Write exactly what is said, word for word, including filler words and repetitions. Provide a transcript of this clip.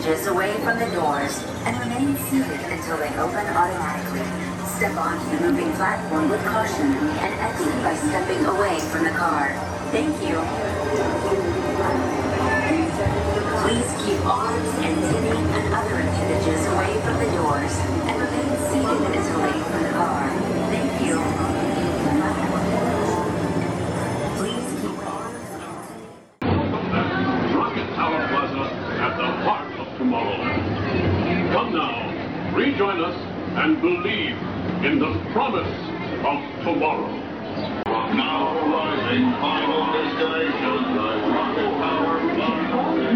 appendages away from the doors and remain seated until they open automatically. Step onto the moving platform with caution and exit by stepping away from the car. Thank you. Please keep arms, antennae, and other appendages away from the doors and remain seated until they open the car. Thank you. Please keep arms, antennae. Rocket Tower Plaza at the heart of tomorrow. Come now, rejoin us and believe in the promise of tomorrow. Now arriving, final destination, the Rocket Tower.